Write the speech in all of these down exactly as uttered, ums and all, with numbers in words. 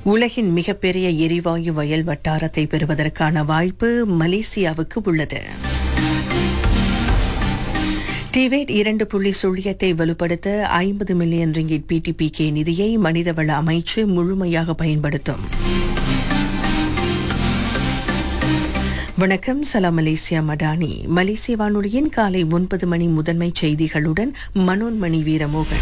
உலகின் மிகப்பெரிய எரிவாயு வயல் வட்டாரத்தை பெறுவதற்கான வாய்ப்பு மலேசியாவுக்கு உள்ளது. டிவேட் இரண்டு புள்ளி சுழியத்தை வலுப்படுத்த ஐம்பது மில்லியன் ரிங்கிட் பிடிபிகே நிதியை மனிதவள அமைச்சு முழுமையாக பயன்படுத்தும். வணக்கம், சலாம் மலேசியா மடானி. மலேசிய வானொலியின் காலை ஒன்பது மணி முதன்மை செய்திகளுடன் மனோன்மணி வீரமோகன்.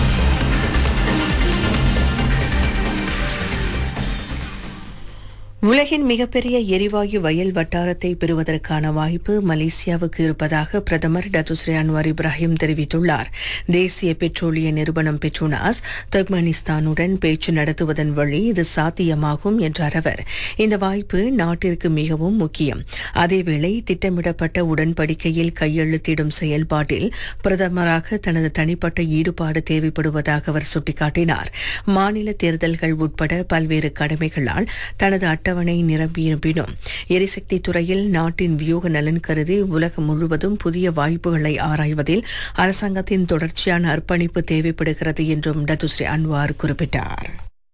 உலகின் மிகப்பெரிய எரிவாயு வயல் வட்டாரத்தை பெறுவதற்கான வாய்ப்பு மலேசியாவுக்கு இருப்பதாக பிரதமர் டத்துஸ்ரீ அன்வார் இப்ராஹிம் தெரிவித்துள்ளார். தேசிய பெட்ரோலிய நிறுவனம் பெட்ரோனாஸ் துர்க்மெனிஸ்தானுடன் பேச்சு நடத்துவதன் வழி இது சாத்தியமாகும் என்றார் அவர். இந்த வாய்ப்பு நாட்டிற்கு மிகவும் முக்கியம். அதேவேளை திட்டமிடப்பட்ட உடன்படிக்கையில் கையெழுத்திடும் செயல்பாட்டில் பிரதமராக தனது தனிப்பட்ட ஈடுபாடு தேவைப்படுவதாக அவர் சுட்டிக்காட்டினார். மாநில தேர்தல்கள் உட்பட பல்வேறு கடமைகளால் தனது அட்டவணை நிரம்பியிருப்பினும் எரிசக்தி துறையில் நாட்டின் வியூக நலன் கருதி உலகம் முழுவதும் புதிய வாய்ப்புகளை ஆராய்வதில் அரசாங்கத்தின் தொடர்ச்சியான அர்ப்பணிப்பு தேவைப்படுகிறது என்றும் டத்துஸ்ரீ அன்வார் குறிப்பிட்டார்.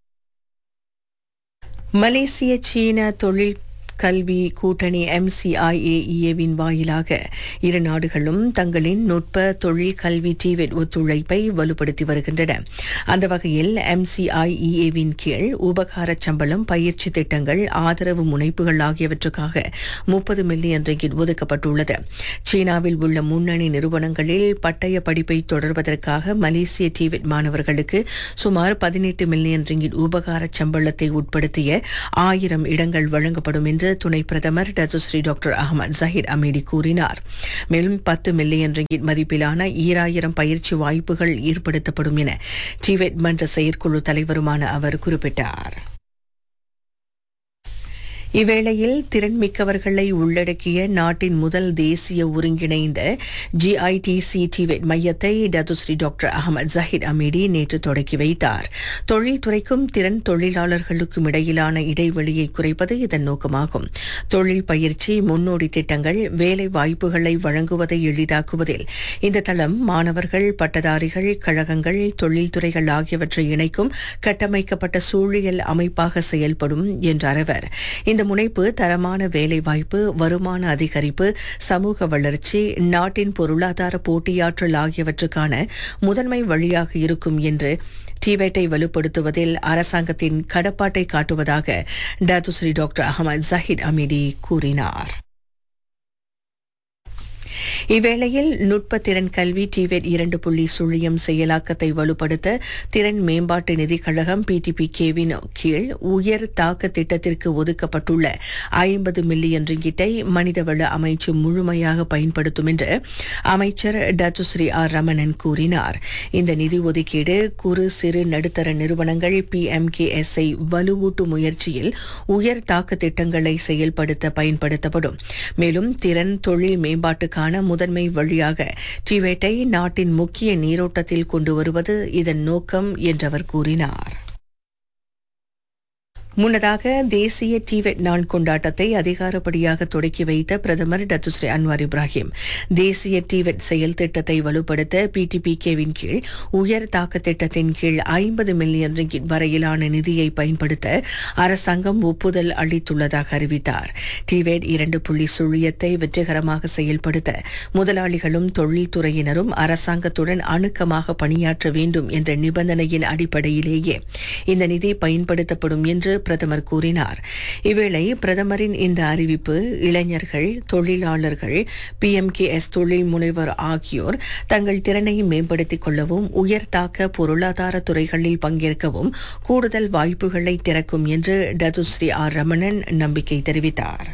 மலேசிய சீன தொழில் கல்வி கூட்டணி எம்சிஐஏஇஏவின் வாயிலாக இரு நாடுகளும் தங்களின் நுட்ப தொழில் கல்வி டிவெட் ஒத்துழைப்பை வலுப்படுத்தி வருகின்றன. அந்த வகையில் எம்சிஐஇஏவின் கீழ் உபகார சம்பளம், பயிற்சி திட்டங்கள், ஆதரவு முனைப்புகள் ஆகியவற்றுக்காக முப்பது மில்லியன் ரிங்கிட் ஒதுக்கப்பட்டுள்ளது. சீனாவில் உள்ள முன்னணி நிறுவனங்களில் பட்டய படிப்பை தொடர்வதற்காக மலேசிய டிவெட் மாணவர்களுக்கு சுமார் பதினெட்டு மில்லியன் ரிங்கிட் உபகார சம்பளத்தை உட்படுத்திய ஆயிரம் இடங்கள் வழங்கப்படும் என்று துணை பிரதமர் டத்துஸ்ரீ டாக்டர் அஹமத் ஜஹீர் அமீடி கூறினார். மேலும் பத்து மில்லியன் ரிங்கிட் மதிப்பிலான ஈராயிரம் பயிற்சி வாய்ப்புகள் ஏற்படுத்தப்படும் என டிவெட் மன்ற செயற்குழு தலைவருமான அவர் குறிப்பிட்டார். இவ்வேளையில் திறன்மிக்கவர்களை உள்ளடக்கிய நாட்டின் முதல் தேசிய ஒருங்கிணைந்த ஜிஐடிசி டிவெட் மையத்தை டத்துஸ்ரீ டாக்டர் அஹமத் ஜஹீர் அமீடி நேற்று தொடக்கி வைத்தார். தொழில்துறைக்கும் திறன் தொழிலாளர்களுக்கும் இடையிலான இடைவெளியை குறைப்பது இதன் நோக்கமாகும். தொழில் பயிற்சி, முன்னோடி திட்டங்கள், வேலை வாய்ப்புகளை வழங்குவதை எளிதாக்குவதில் இந்த தளம் மாணவர்கள், பட்டதாரிகள், கழகங்கள், தொழில்துறைகள் ஆகியவற்றை இணைக்கும் கட்டமைக்கப்பட்ட சூழியல் அமைப்பாக செயல்படும் என்றார் அவர். இந்த முனைப்பு தரமான வேலைவாய்ப்பு, வருமான அதிகரிப்பு, சமூக வளர்ச்சி, நாட்டின் பொருளாதார போட்டியாற்றல் ஆகியவற்றுக்கான முதன்மை வழியாக இருக்கும் என்று டிவேட்டை வலுப்படுத்துவதில் அரசாங்கத்தின் கடப்பாட்டை காட்டுவதாக டத்துஸ்ரீ டாக்டர் அஹமத் ஜஹீர் அமீடி கூறினார். இவ்வேளையில் நுட்ப திறன் கல்வி டிவெட் இரண்டு புள்ளி சுழியம் செயலாக்கத்தை வலுப்படுத்த திறன் மேம்பாட்டு நிதிக் கழகம் பிடிபிகேவின் கீழ் உயர் தாக்க திட்டத்திற்கு ஒதுக்கப்பட்டுள்ள ஐம்பது மில்லியன் ரிங்கிட்டை மனிதவள அமைச்சு முழுமையாக பயன்படுத்தும் என்று அமைச்சர் டத்துஸ்ரீ ஆர் ரமணன் கூறினார். இந்த நிதி ஒதுக்கீடு குறு சிறு நடுத்தர நிறுவனங்கள் பிஎம்கேஎஸ்ஐ வலுவூட்டும் முயற்சியில் உயர் தாக்க திட்டங்களை செயல்படுத்த பயன்படுத்தப்படும். மேலும் திறன் தொழில் மேம்பாட்டுக்கான முதன்மை வழியாக டிவேட்டை நாட்டின் முக்கிய நீரோட்டத்தில் கொண்டு வருவது இதன் நோக்கம் என்றவர் கூறினார். முன்னதாக தேசிய டிவெட் நாள் கொண்டாட்டத்தை அதிகாரப்படியாக தொடக்கி வைத்த பிரதமர் டத்துஸ்ரீ அன்வார் இப்ராஹிம் தேசிய டிவெட் செயல் திட்டத்தை வலுப்படுத்த பிடிபிகேவின் கீழ் உயர் தாக்க திட்டத்தின் கீழ் ஐம்பது மில்லியன் ரிங்கிட் வரையிலான நிதியை பயன்படுத்த அரசாங்கம் ஒப்புதல் அளித்துள்ளதாக அறிவித்தார். டிவெட் இரண்டு புள்ளி சுழியத்தை வெற்றிகரமாக செயல்படுத்த முதலாளிகளும் தொழில்துறையினரும் அரசாங்கத்துடன் அணுக்கமாக பணியாற்ற வேண்டும் என்ற நிபந்தனையின் அடிப்படையிலேயே இந்த நிதி பயன்படுத்தப்படும் என்று பிரதமர் கூறினார். இவ்வேளை பிரதமரின் இந்த அறிவிப்பு இளைஞர்கள், தொழிலாளர்கள், பிஎம்கேஎஸ் தொழில் முனைவர் ஆகியோர் தங்கள் திறனை மேம்படுத்திக் கொள்ளவும் உயர்தாக்க பொருளாதார துறைகளில் பங்கேற்கவும் கூடுதல் வாய்ப்புகளை திறக்கும் என்று டத்துஸ்ரீ ஆர் ரமணன் நம்பிக்கை தெரிவித்தார்.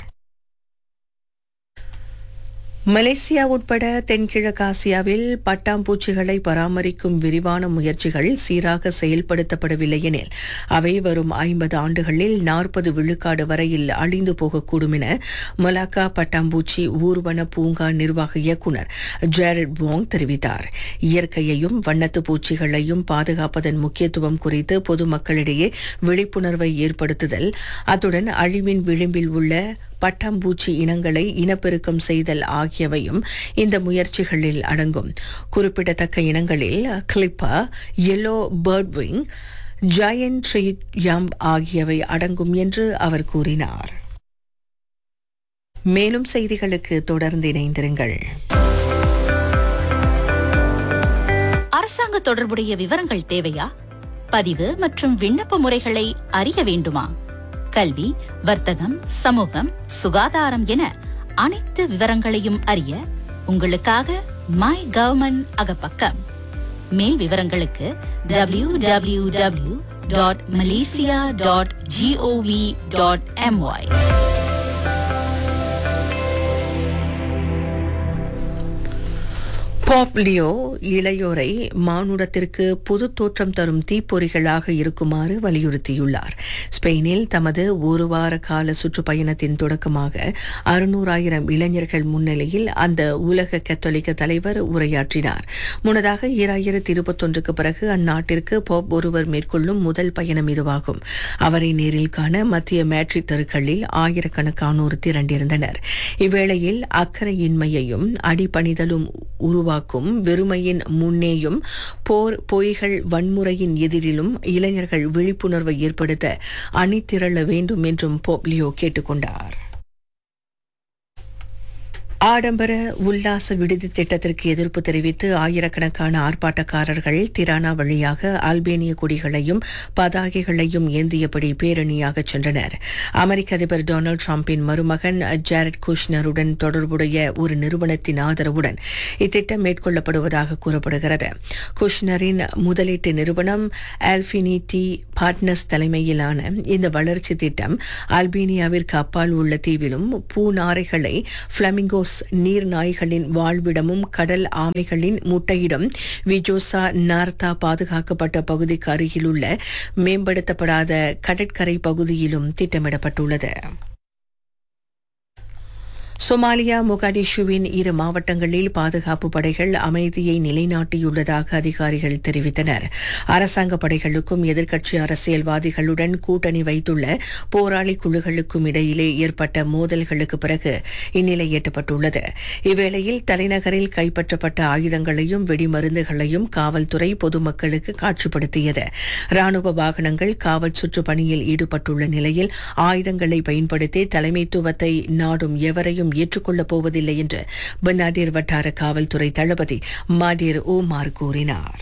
மலேசியா உட்பட தென்கிழக்காசியாவில் பட்டாம்பூச்சிகளை பராமரிக்கும் விரிவான முயற்சிகள் சீராக செயல்படுத்தப்படவில்லை எனில் அவை வரும் ஐம்பது ஆண்டுகளில் நாற்பது விழுக்காடு வரையில் அழிந்து போகக்கூடும் என மலாக்கா பட்டாம்பூச்சி ஊர்வன பூங்கா நிர்வாக இயக்குநர் ஜேரட் வோங் தெரிவித்தார். இயற்கையையும் வண்ணத்து பூச்சிகளையும் பாதுகாப்பதன் முக்கியத்துவம் குறித்து பொதுமக்களிடையே விழிப்புணர்வை ஏற்படுத்துதல், அத்துடன் அழிவின் விளிம்பில் உள்ள பட்டாம்பூச்சி இனங்களை இனப்பெருக்கம் செய்தல் ஆகியவையும் இந்த முயற்சிகளில் அடங்கும். குறிப்பிடத்தக்க இனங்களில் கிளிப்பா, எல்லோ பேர்ட்விங், ஜயன் ட்ரீட் யம்ப் ஆகியவை அடங்கும் என்று அவர் கூறினார். மேலும் செய்திகளுக்கு தொடர்ந்து இணைந்திருங்கள். அரசாங்க தொடர்புடைய விவரங்கள் தேவையா? பதிவு மற்றும் விண்ணப்ப முறைகளை அறிய வேண்டுமா? கல்வி, வர்த்தகம், சமூகம், சுகாதாரம் என அனைத்து விவரங்களையும் அறிய உங்களுக்காக மை கவர்மெண்ட் அகப்பக்கம். மேல் விவரங்களுக்கு W W W dot Malaysia dot gov dot MY. Pope Leo இளையோரை மானுடத்திற்கு புது தோற்றம் தரும் தீப்பொறிகளாக இருக்குமாறு வலியுறுத்தியுள்ளார். ஸ்பெயினில் தமது ஒரு வார கால சுற்றுப்பயணத்தின் தொடக்கமாக அறுநூறாயிரம் இளைஞர்கள் முன்னிலையில் அந்த உலக கத்தோலிக்க தலைவர் உரையாற்றினார். முன்னதாக ஈராயிரத்தி இருபத்தொன்றுக்கு பிறகு அந்நாட்டிற்கு போப் ஒருவர் மேற்கொள்ளும் முதல் பயணம் இதுவாகும். அவரை நேரில் காண மத்திய மேட்ரிட் தெருக்களில் ஆயிரக்கணக்கானோர் திரண்டிருந்தனர். இவ்வேளையில் அக்கறையின்மையையும் அடிபணிதலும் உருவாக்கும் வெறுமையின் முன்னேயும் போர், பொய்கள், வன்முறையின் எதிரிலும் இளைஞர்கள் விழிப்புணர்வை ஏற்படுத்த அணிதிரள வேண்டும் என்றும் போப் லியோ கேட்டுக்கொண்டார். ஆடம்பர உல்லாச விடுதி திட்டத்திற்கு எதிர்ப்பு தெரிவித்து ஆயிரக்கணக்கான ஆர்ப்பாட்டக்காரர்கள் திரானா வழியாக அல்பேனிய கொடிகளையும் பதாகைகளையும் ஏந்தியபடி பேரணியாக சென்றனர். அமெரிக்க அதிபர் டொனால்டு டிரம்பின் மருமகன் ஜாரட் குஷ்னருடன் தொடர்புடைய ஒரு நிறுவனத்தின் ஆதரவுடன் இத்திட்டம் மேற்கொள்ளப்படுவதாக கூறப்படுகிறது. குஷ்னரின் முதலீட்டு நிறுவனம் ஆல்பினிட்டி பார்ட்னர்ஸ் தலைமையிலான இந்த வளர்ச்சி திட்டம் அல்பேனியாவிற்கு அப்பால் உள்ள தீவிலும் பூநாரைகளை பிளமிங்கோ நீர் நாய்களின் வாழ்விடமும் கடல் ஆமைகளின் முட்டையிடம் விஜோசா நார்த்தா பாதுகாக்கப்பட்ட பகுதிக்கு அருகிலுள்ள மேம்படுத்தப்படாத கடற்கரை பகுதியிலும் திட்டமிடப்பட்டுள்ளது. சொமாலியா மொகாடிஷுவின் இரு மாவட்டங்களில் பாதுகாப்பு படைகள் அமைதியை நிலைநாட்டியுள்ளதாக அதிகாரிகள் தெரிவித்தனர். அரசாங்க படைகளுக்கும் எதிர்க்கட்சி அரசியல்வாதிகளுடன் கூட்டணி வைத்துள்ள போராளி குழுக்களுக்கும் இடையிலே ஏற்பட்ட மோதல்களுக்கு பிறகு இந்நிலை எட்டப்பட்டுள்ளது. இவ்வேளையில் தலைநகரில் கைப்பற்றப்பட்ட ஆயுதங்களையும் வெடிமருந்துகளையும் காவல்துறை பொதுமக்களுக்கு காட்சிப்படுத்தியது. ராணுவ வாகனங்கள் காவல் சுற்று பணியில் ஈடுபட்டுள்ள நிலையில் ஆயுதங்களை பயன்படுத்தி தலைமைத்துவத்தை நாடும் எவரையும் ஏற்றுக்கொள்ளப் போவதில்லை என்று பனாடிர் வட்டார காவல்துறை தளபதி மாடிர் ஓமார் கூறினார்.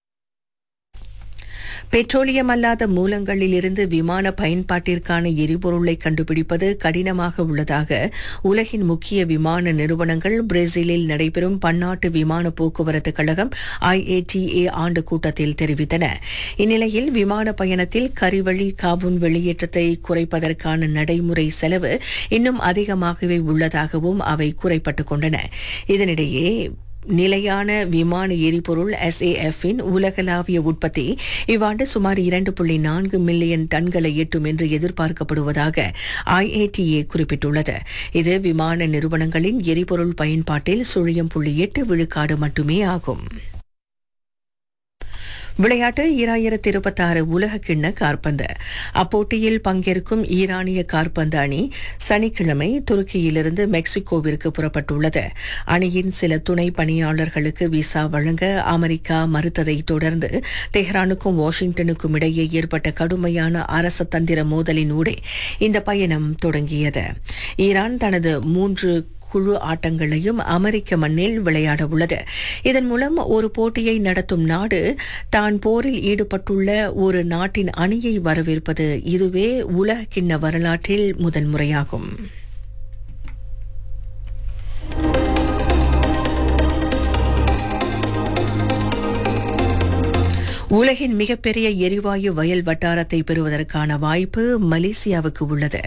பெட்ரோலியம் அல்லாத மூலங்களில் இருந்து விமான பயன்பாட்டிற்கான எரிபொருளை கண்டுபிடிப்பது கடினமாக உள்ளதாக உலகின் முக்கிய விமான நிறுவனங்கள் பிரேசிலில் நடைபெறும் பன்னாட்டு விமான போக்குவரத்து கழகம் ஐ ஏ டி ஏ ஆண்டு கூட்டத்தில் தெரிவித்தன. இந்நிலையில் விமான பயணத்தில் கரிவழி கார்பன் வெளியேற்றத்தை குறைப்பதற்கான நடைமுறை செலவு இன்னும் அதிகமாகவே உள்ளதாகவும் அவை குறைப்பட்டுக் கொண்டன. இதனிடையே நிலையான விமான எரிபொருள் எஸ் ஏ எஃப்-இன் உலகளாவிய உற்பத்தி இவ்வாண்டு சுமார் இரண்டு புள்ளி நான்கு மில்லியன் டன்களை எட்டும் என்று எதிர்பார்க்கப்படுவதாக ஐ ஏ டி ஏ குறிப்பிட்டுள்ளது. இது விமான நிறுவனங்களின் எரிபொருள் பயன்பாட்டில் சுழியம் புள்ளி எட்டு விழுக்காடு மட்டுமே ஆகும். விளையாட்டு ஈராயிரத்தி இருபத்தி ஆறு உலக கிண்ண காற்பந்து. அப்போட்டியில் பங்கேற்கும் ஈரானிய காற்பந்து அணி சனிக்கிழமை துருக்கியிலிருந்து மெக்சிகோவிற்கு புறப்பட்டுள்ளது. அணியின் சில துணை பணியாளர்களுக்கு விசா வழங்க அமெரிக்கா மறுத்ததை தொடர்ந்து தெஹ்ரானுக்கும் வாஷிங்டனுக்கும் இடையே ஏற்பட்ட கடுமையான அரச தந்திர மோதலின் ஊடே இந்த பயணம் தொடங்கியது. ஈரான் தனது மூன்று குழு ஆட்டங்களையும் அமெரிக்க மண்ணில் விளையாட உள்ளது. இதன் மூலம் ஒரு போட்டியை நடத்தும் நாடு தான் போரில் ஈடுபட்டுள்ள ஒரு நாட்டின் அணியை வரவேற்பது இதுவே உலக கிண்ண வரலாற்றில் முதன்முறையாகும். உலகின் மிகப்பெரிய எரிவாயு வயல் வட்டாரத்தை பெறுவதற்கான வாய்ப்பு மலேசியாவுக்கு உள்ளது.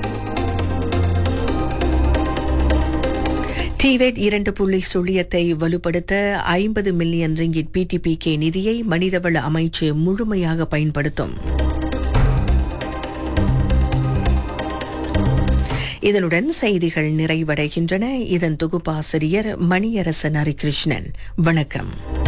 டிவேட் இரண்டு புள்ளி சுழியத்தை வலுப்படுத்த ஐம்பது million ringgit B D B K நிதியை மனிதவள அமைச்சு முழுமையாக பயன்படுத்தும். இதனுடன் செய்திகள் நிறைவடைகின்றன. இதன் தொகுப்பாசிரியர் மணியரசன் ஹரிகிருஷ்ணன். வணக்கம்.